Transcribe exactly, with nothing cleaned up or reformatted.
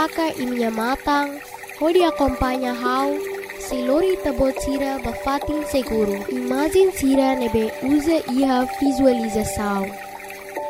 Saka imnya matang, hodi acompanha how, se lori tabot sira bafatin seguro. Imagem sira nebe usa iha visualização.